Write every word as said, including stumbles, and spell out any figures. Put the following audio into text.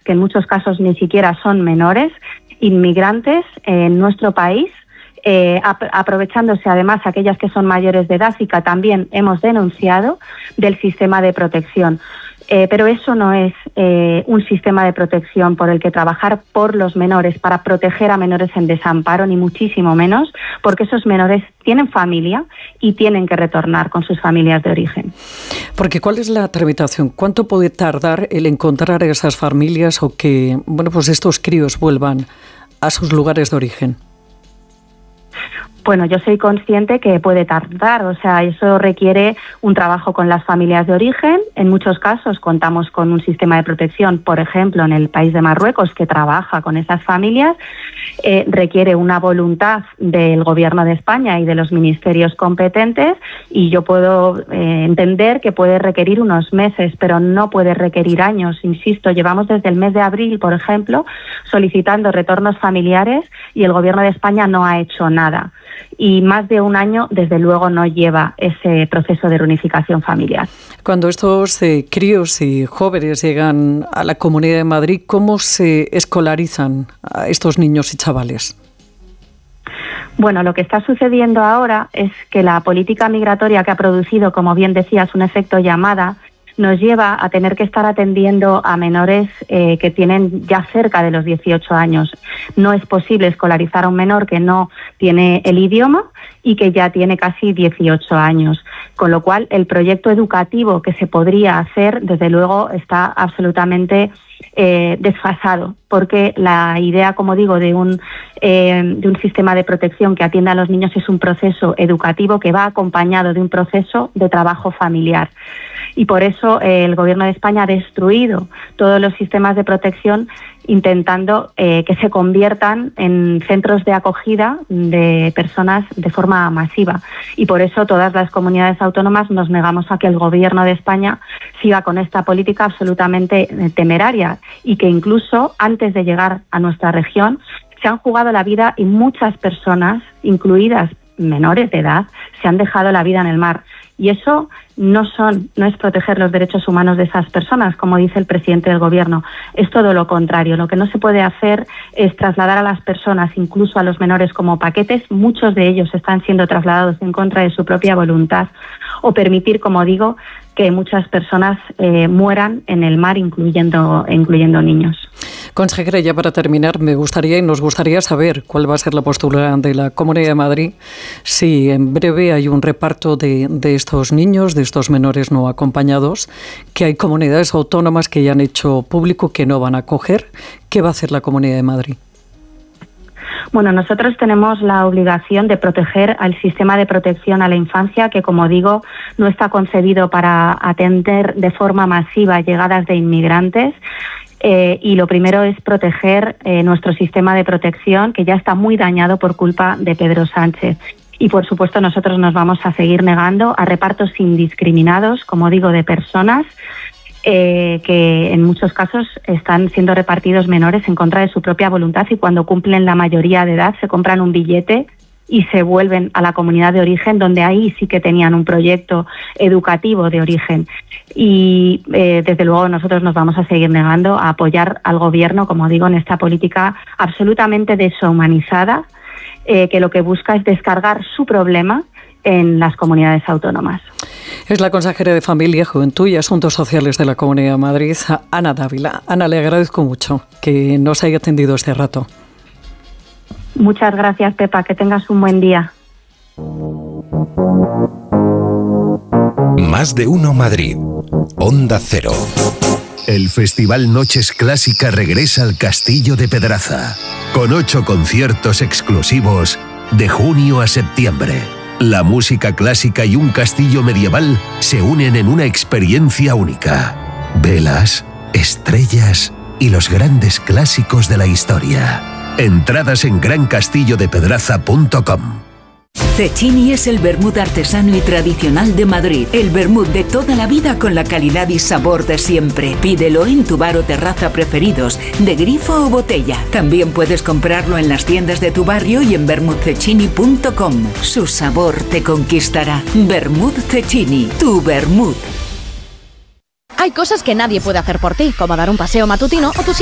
que en muchos casos ni siquiera son menores, inmigrantes en nuestro país, eh, ap- aprovechándose además aquellas que son mayores de edad y que también hemos denunciado del sistema de protección. Eh, pero eso no es eh, un sistema de protección por el que trabajar por los menores, para proteger a menores en desamparo, ni muchísimo menos, porque esos menores tienen familia y tienen que retornar con sus familias de origen. Porque ¿cuál es la tramitación? ¿Cuánto puede tardar el encontrar a esas familias o que, bueno, pues estos críos vuelvan a sus lugares de origen? Bueno, yo soy consciente que puede tardar, o sea, eso requiere un trabajo con las familias de origen. En muchos casos contamos con un sistema de protección, por ejemplo, en el país de Marruecos, que trabaja con esas familias. Eh, requiere una voluntad del Gobierno de España y de los ministerios competentes, y yo puedo eh, entender que puede requerir unos meses, pero no puede requerir años. Insisto, llevamos desde el mes de abril, por ejemplo, solicitando retornos familiares y el Gobierno de España no ha hecho nada. Y más de un año, desde luego, no lleva ese proceso de reunificación familiar. Cuando estos eh, críos y jóvenes llegan a la Comunidad de Madrid, ¿cómo se escolarizan a estos niños y chavales? Bueno, lo que está sucediendo ahora es que la política migratoria que ha producido, como bien decías, un efecto llamada, nos lleva a tener que estar atendiendo a menores eh, que tienen ya cerca de los dieciocho años. No es posible escolarizar a un menor que no tiene el idioma y que ya tiene casi dieciocho años. Con lo cual, el proyecto educativo que se podría hacer, desde luego, está absolutamente eh, desfasado, porque la idea, como digo, de un, eh, de un sistema de protección que atienda a los niños es un proceso educativo que va acompañado de un proceso de trabajo familiar. Y por eso eh, el Gobierno de España ha destruido todos los sistemas de protección, intentando eh, que se conviertan en centros de acogida de personas de forma masiva. Y por eso todas las comunidades autónomas nos negamos a que el Gobierno de España siga con esta política absolutamente temeraria, y que incluso antes de llegar a nuestra región se han jugado la vida, y muchas personas, incluidas menores de edad, se han dejado la vida en el mar. Y eso no son, no es proteger los derechos humanos de esas personas, como dice el presidente del Gobierno. Es todo lo contrario. Lo que no se puede hacer es trasladar a las personas, incluso a los menores, como paquetes. Muchos de ellos están siendo trasladados en contra de su propia voluntad. O permitir, como digo, que muchas personas eh, mueran en el mar, incluyendo, incluyendo niños. Consejera, ya para terminar, me gustaría y nos gustaría saber cuál va a ser la postura de la Comunidad de Madrid, si en breve hay un reparto de, de estos niños, de estos menores no acompañados, que hay comunidades autónomas que ya han hecho público que no van a acoger. ¿Qué va a hacer la Comunidad de Madrid? Bueno, nosotros tenemos la obligación de proteger al sistema de protección a la infancia, que, como digo, no está concebido para atender de forma masiva llegadas de inmigrantes. Eh, y lo primero es proteger eh, nuestro sistema de protección, que ya está muy dañado por culpa de Pedro Sánchez. Y, por supuesto, nosotros nos vamos a seguir negando a repartos indiscriminados, como digo, de personas eh, que en muchos casos están siendo repartidos menores en contra de su propia voluntad, y cuando cumplen la mayoría de edad se compran un billete y se vuelven a la comunidad de origen, donde ahí sí que tenían un proyecto educativo de origen. Y eh, desde luego nosotros nos vamos a seguir negando a apoyar al Gobierno, como digo, en esta política absolutamente deshumanizada, eh, que lo que busca es descargar su problema en las comunidades autónomas. Es la consejera de Familia, Juventud y Asuntos Sociales de la Comunidad de Madrid, Ana Dávila. Ana, le agradezco mucho que nos haya atendido este rato. Muchas gracias, Pepa. Que tengas un buen día. Más de uno Madrid. Onda Cero. El Festival Noches Clásica regresa al Castillo de Pedraza, con ocho conciertos exclusivos de junio a septiembre. La música clásica y un castillo medieval se unen en una experiencia única. Velas, estrellas y los grandes clásicos de la historia. Entradas en gran castillo de pedraza punto com. Cecchini es el vermut artesano y tradicional de Madrid. El vermut de toda la vida con la calidad y sabor de siempre. Pídelo en tu bar o terraza preferidos, de grifo o botella. También puedes comprarlo en las tiendas de tu barrio y en vermut cecchini punto com. Su sabor te conquistará. Vermut Cecchini, tu vermut. Hay cosas que nadie puede hacer por ti, como dar un paseo matutino o tu